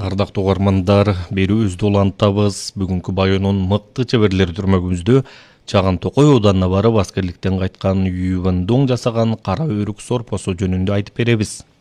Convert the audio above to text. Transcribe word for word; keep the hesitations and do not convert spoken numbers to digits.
Ардактуу угармандар, берүүбүздү улантабыз. Бүгүнкү байонун мыкты чеберлери түрмөгүбүздө Чаган Токой ауданына барып аскерликтен кайткан Юван Доң жасаган кара өрүк сорпосу жөнүндө айтып беребиз.